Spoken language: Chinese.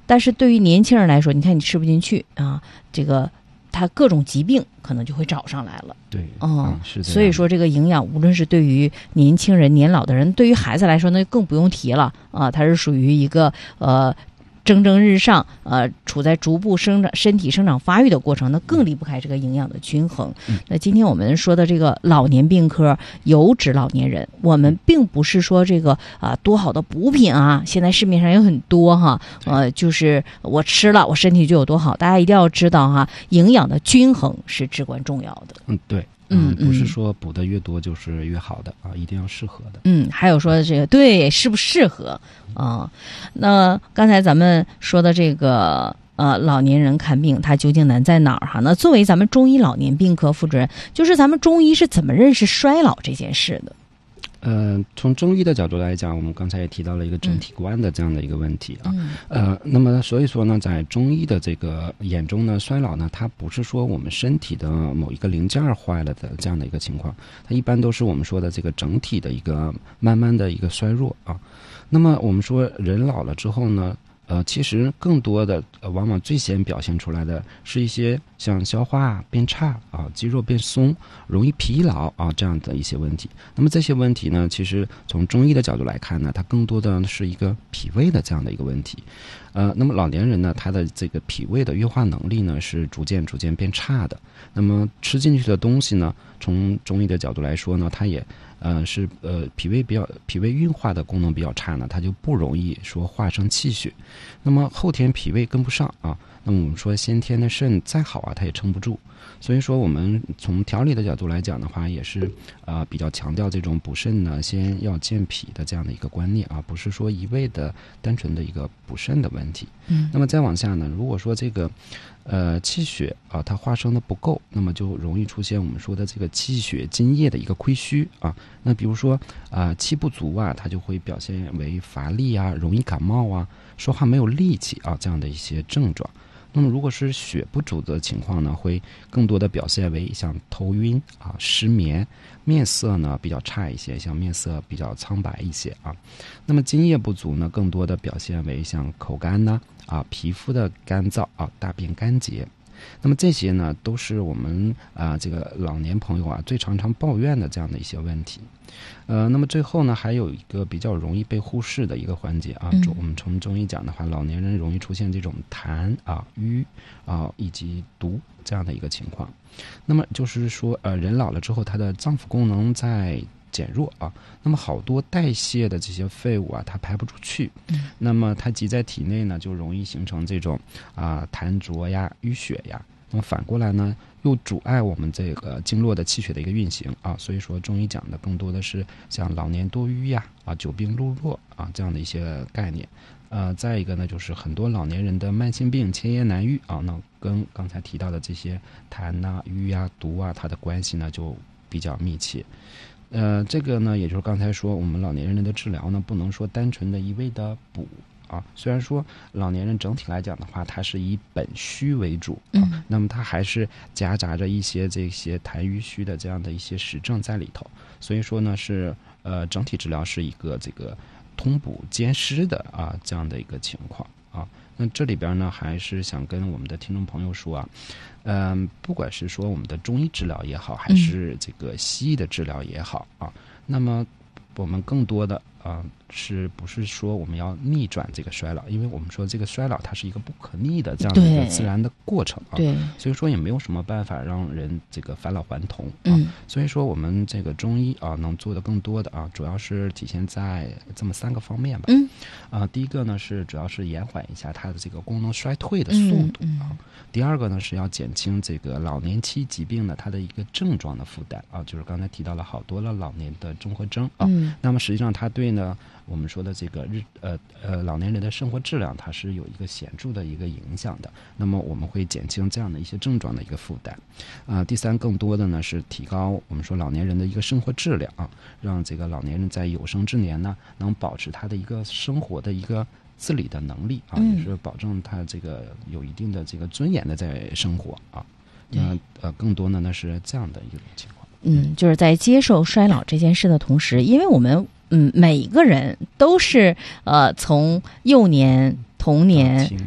但是对于年轻人来说，你看你吃不进去啊，这个他各种疾病可能就会找上来了。 对，是这样。 所以说这个营养，无论是对于年轻人、年老的人，对于孩子来说那更不用提了啊，它是属于一个蒸蒸日上，处在逐步身体生长发育的过程，那更离不开这个营养的均衡。那今天我们说的这个老年病科有指老年人，我们并不是说这个多好的补品啊，现在市面上有很多哈，就是我吃了我身体就有多好，大家一定要知道哈，营养的均衡是至关重要的。 对。不是说补的越多就是越好的啊，一定要适合的。 还有说这个对适不适合啊？那刚才咱们说的这个老年人看病，它究竟难在哪儿哈？那作为咱们中医老年病科副主任，就是咱们中医是怎么认识衰老这件事的？ 从中医的角度来讲，我们刚才也提到了一个整体观的这样的一个问题啊。那么所以说呢，在中医的这个眼中呢，衰老呢，它不是说我们身体的某一个零件坏了的这样的一个情况，它一般都是我们说的这个整体的一个慢慢的一个衰弱啊。那么我们说人老了之后呢，其实更多的往往最先表现出来的是一些像消化变差啊、肌肉变松、容易疲劳啊这样的一些问题。那么这些问题呢，其实从中医的角度来看呢，它更多的是一个脾胃的这样的一个问题。那么老年人呢，他的这个脾胃的运化能力呢是逐渐变差的。那么吃进去的东西呢，从中医的角度来说呢，它也是脾胃运化的功能比较差呢，它就不容易说化生气血。那么后天脾胃跟不上啊，那么我们说先天的肾再好啊，它也撑不住。所以说我们从调理的角度来讲的话，也是比较强调这种补肾呢先要健脾的这样的一个观念啊，不是说一味的单纯的一个补肾的问题。那么再往下呢，如果说这个气血啊它化生的不够，那么就容易出现我们说的这个气血津液的一个亏虚啊。那比如说气不足啊，它就会表现为乏力啊、容易感冒啊、说话没有力气啊这样的一些症状。那么如果是血不足的情况呢，会更多的表现为像头晕啊、失眠，面色呢比较差一些，像面色比较苍白一些啊。那么津液不足呢，更多的表现为像口干呢皮肤的干燥啊、大便干结。那么这些呢，都是我们这个老年朋友最常抱怨的这样的一些问题。那么最后呢，还有一个比较容易被忽视的一个环节啊，我们从中医讲的话，老年人容易出现这种痰瘀以及毒这样的一个情况。那么就是说人老了之后，他的脏腑功能在减弱啊，那么好多代谢的这些废物它排不出去，那么它积在体内呢，就容易形成这种痰浊呀、淤血呀。那么反过来呢，又阻碍我们这个经络的气血的一个运行啊。所以说中医讲的更多的是像老年多瘀呀、久病路弱这样的一些概念。再一个呢，就是很多老年人的慢性病千言难愈那跟刚才提到的这些痰瘀毒它的关系呢就比较密切。这个呢，也就是刚才说我们老年人的治疗呢，不能说单纯的一味的补虽然说老年人整体来讲的话，它是以本虚为主那么它还是夹杂着一些这些痰瘀虚的这样的一些实证在里头。所以说呢，是整体治疗是一个这个通补兼施的这样的一个情况那这里边呢，还是想跟我们的听众朋友说不管是说我们的中医治疗也好，还是这个西医的治疗也好那么我们更多的是不是说我们要逆转这个衰老？因为我们说这个衰老它是一个不可逆的这样的一个自然的过程对， 所以说也没有什么办法让人这个返老还童所以说我们这个中医能做的更多的主要是体现在这么3个方面吧。第一个呢是主要是延缓一下它的这个功能衰退的速度第二个呢是要减轻这个老年期疾病的它的一个症状的负担就是刚才提到了好多了老年的综合征那么实际上它对呢我们说的这个老年人的生活质量它是有一个显著的一个影响的。那么我们会减轻这样的一些症状的一个负担第三，更多的呢是提高我们说老年人的一个生活质量让这个老年人在有生之年呢能保持他的一个生活的一个自理的能力也是保证他这个有一定的这个尊严的在生活那更多的呢是这样的一个情况。 就是在接受衰老这件事的同时，因为我们每一个人都是从幼年、童年